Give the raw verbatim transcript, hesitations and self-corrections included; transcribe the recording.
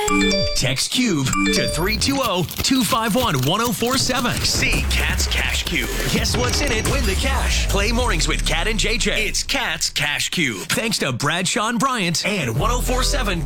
Text CUBE to three two zero, two five one, one zero four seven. See Cat's Cash Cube. Guess what's in it? Win the cash. Play mornings with Cat and J J. It's Cat's Cash Cube. Thanks to Bradshaw and Bryant and ten forty-seven